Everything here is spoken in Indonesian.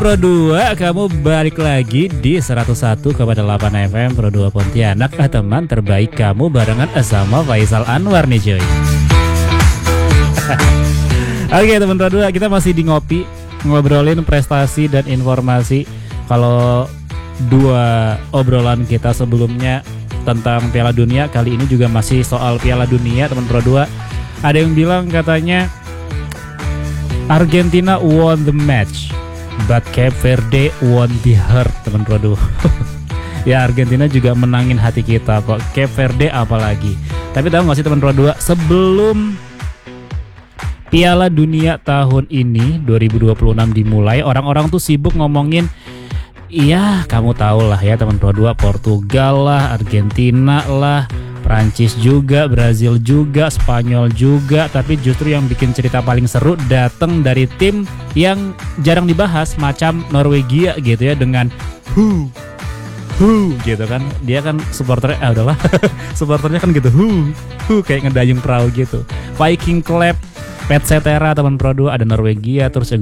Pro 2, kamu balik lagi di 101,8 FM Pro 2 Pontianak. Teman terbaik kamu barengan sama Faisal Anwar nih cuy. Oke teman Pro 2, kita masih di ngopi, ngobrolin prestasi dan informasi. Kalau dua obrolan kita sebelumnya tentang Piala Dunia, kali ini juga masih soal Piala Dunia teman Pro 2. Ada yang bilang katanya Argentina won the match, but Cape Verde won the heart, teman Pro 2. Ya Argentina juga menangin hati kita kok, Cape Verde apalagi. Tapi tahu gak sih teman Pro 2, sebelum Piala Dunia tahun ini 2026 dimulai, orang-orang tuh sibuk ngomongin, iya kamu tahu lah ya teman Pro 2, Portugal lah, Argentina lah, Prancis juga, Brazil juga, Spanyol juga. Tapi justru yang bikin cerita paling seru datang dari tim yang jarang dibahas, macam Norwegia gitu ya, dengan who gitu kan. Dia kan supporternya udahlah supporternya kan gitu, who kayak ngedayung perahu gitu. Viking Club, Petsetera teman Pro 2, ada Norwegia, terus